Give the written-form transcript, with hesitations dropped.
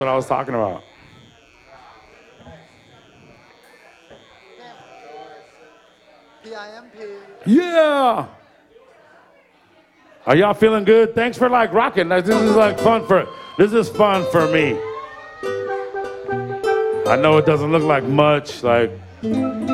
What I was talking about. PIMP. Yeah. Are y'all feeling good? Thanks for like rocking. This is like fun for. This is fun for me. I know it doesn't look like much, like